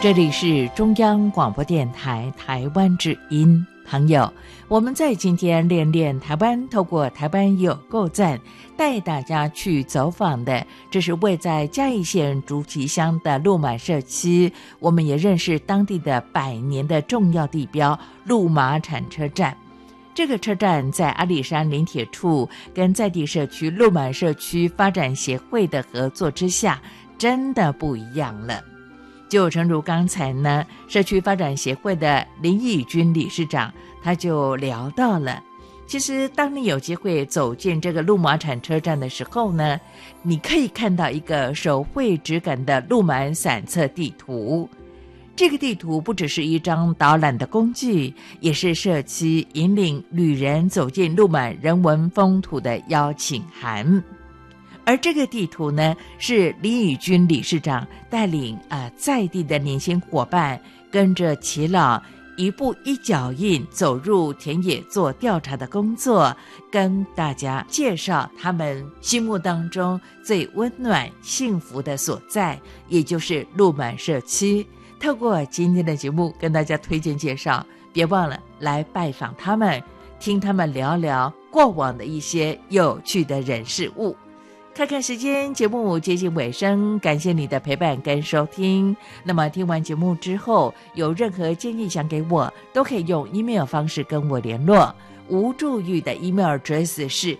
这里是中央广播电台台湾之音，朋友，我们在今天练练台湾，透过台湾有够赞，带大家去走访的，这是位在嘉义县竹崎乡的鹿马社区，我们也认识当地的100年的重要地标鹿马产车站。这个车站在阿里山林铁处跟在地社区鹿马社区发展协会的合作之下，真的不一样了。就诚如刚才呢，社区发展协会的林义君理事长他就聊到了，其实当你有机会走进这个鹿马产车站的时候呢，你可以看到一个手绘质感的鹿马散策地图。这个地图不只是一张导览的工具，也是社区引领旅人走进鹿马人文风土的邀请函。而这个地图呢，是林义君理事长带领在地的年轻伙伴，跟着耆老一步一脚印走入田野做调查的工作，跟大家介绍他们心目当中最温暖幸福的所在，也就是鹿马社区。透过今天的节目跟大家推荐介绍，别忘了来拜访他们，听他们聊聊过往的一些有趣的人事物。看看时间，节目接近尾声，感谢你的陪伴跟收听。那么听完节目之后，有任何建议想给我，都可以用 email 方式跟我联络。吴祝玉的 email address 是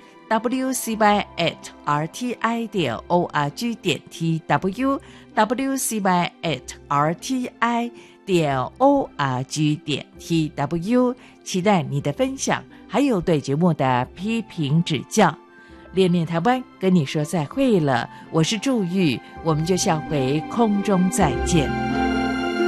wcy@rti.org.tw wcy@rti.org.tw， 期待你的分享，还有对节目的批评指教。恋恋台湾跟你说再会了，我是祝玉，我们就下回空中再见。